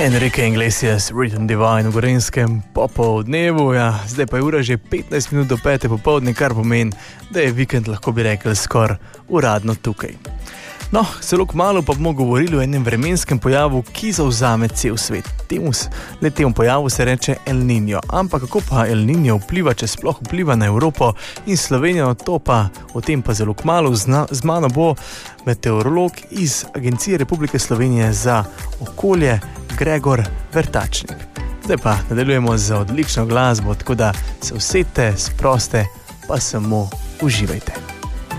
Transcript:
Enrique Iglesias, Rhythm Divine v Gorenjskem popoldnevu, zdaj pa je ura že 15 minut do 5. popoldne, kar pomeni, da je vikend, lahko bi rekli, skoraj uradno tukaj. No, zelo kmalu pa bomo govorili o enem vremenskem pojavu, ki zavzame cel svet. Temu pojavu se reče El Niño. Ampak kako pa El Niño vpliva, če sploh vpliva na Evropo in Slovenijo, o tem pa zelo kmalu. Z mano bo meteorolog iz Agencije Republike Slovenije za okolje Gregor Vrtačnik. Zdaj pa nadaljujemo z odlično glasbo, tako da se usedite, sproste, pa samo uživajte.